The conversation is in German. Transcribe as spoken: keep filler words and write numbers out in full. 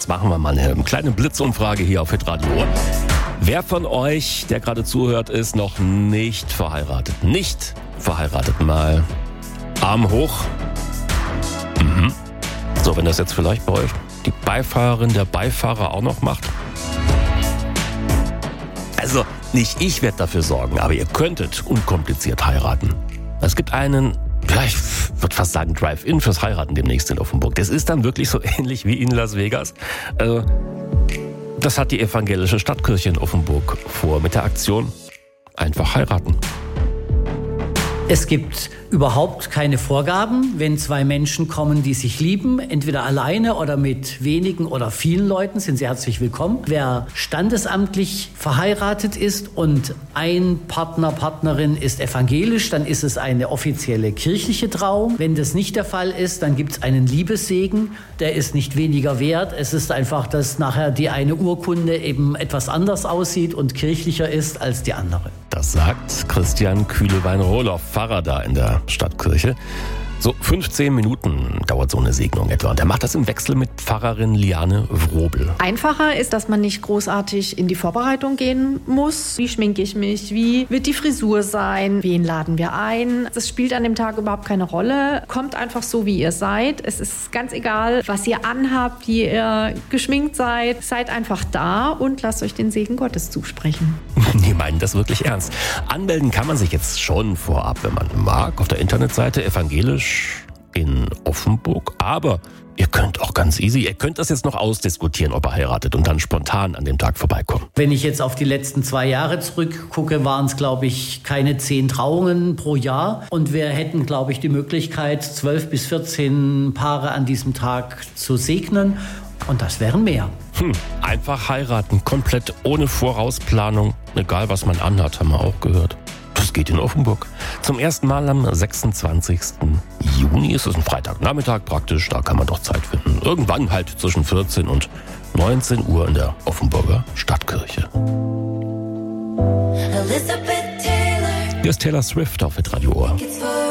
jetzt machen wir mal eine kleine Blitzumfrage hier auf Hitradio. Wer von euch, der gerade zuhört, ist noch nicht verheiratet? Nicht verheiratet. Mal Arm hoch. Mhm. So, wenn das jetzt vielleicht bei euch die Beifahrerin, der Beifahrer auch noch macht. Also, nicht ich werde dafür sorgen, aber ihr könntet unkompliziert heiraten. Es gibt einen, ja, ich würde fast sagen Drive-In fürs Heiraten demnächst in Offenburg. Das ist dann wirklich so ähnlich wie in Las Vegas. Also, das hat die evangelische Stadtkirche in Offenburg vor mit der Aktion Einfach heiraten. Es gibt überhaupt keine Vorgaben, wenn zwei Menschen kommen, die sich lieben, entweder alleine oder mit wenigen oder vielen Leuten, sind sie herzlich willkommen. Wer standesamtlich verheiratet ist und ein Partner, Partnerin ist evangelisch, dann ist es eine offizielle kirchliche Trauung. Wenn das nicht der Fall ist, dann gibt es einen Liebessegen, der ist nicht weniger wert. Es ist einfach, dass nachher die eine Urkunde eben etwas anders aussieht und kirchlicher ist als die andere. Das sagt Christian Kühlewein-Rohloff, Pfarrer da in der Stadtkirche. So fünfzehn Minuten dauert so eine Segnung etwa. Und er macht das im Wechsel mit Pfarrerin Liane Wrobel. Einfacher ist, dass man nicht großartig in die Vorbereitung gehen muss. Wie schminke ich mich? Wie wird die Frisur sein? Wen laden wir ein? Das spielt an dem Tag überhaupt keine Rolle. Kommt einfach so, wie ihr seid. Es ist ganz egal, was ihr anhabt, wie ihr geschminkt seid. Seid einfach da und lasst euch den Segen Gottes zusprechen. Die meinen das wirklich ernst. Anmelden kann man sich jetzt schon vorab, wenn man mag, auf der Internetseite evangelisch in Offenburg. Aber ihr könnt auch ganz easy, ihr könnt das jetzt noch ausdiskutieren, ob er heiratet und dann spontan an dem Tag vorbeikommen. Wenn ich jetzt auf die letzten zwei Jahre zurückgucke, waren es, glaube ich, keine zehn Trauungen pro Jahr. Und wir hätten, glaube ich, die Möglichkeit, zwölf bis vierzehn Paare an diesem Tag zu segnen. Und das wären mehr. Hm, einfach heiraten, komplett ohne Vorausplanung. Egal, was man anhat, haben wir auch gehört. Das geht in Offenburg. Zum ersten Mal am sechsundzwanzigsten Juni. Ist es ein Freitagnachmittag praktisch. Da kann man doch Zeit finden. Irgendwann halt zwischen vierzehn und neunzehn Uhr in der Offenburger Stadtkirche. Hier ist Taylor Swift auf Hitradio Ohr.